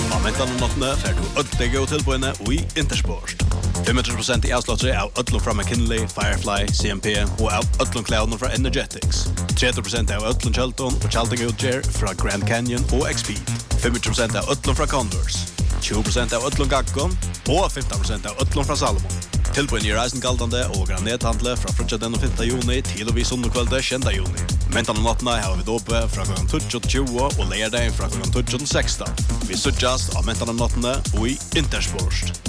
Av mentan og nottene får du ødelig og tilbøyene i Intersport. 25% i avslåttere av ødlom fra McKinley, Firefly, CMP og av ødlom klædene fra Energetics. 30% av ødlom kjelton og kjeltingutgjer fra Grand Canyon og XP. 25% av ødlom fra Converse. 20% av ødlom Gaggon og 15% av ødlom fra Salomon. Tilbøyen i reisen galdande og granethandle fra frutja den 5. juni til og vi sundekvelde 10. juni. Mentan og nottene har vi dope fra kl. 20 og leierdagen fra kl. 16. Vi suttjast av mentan og nottene og i Intersport.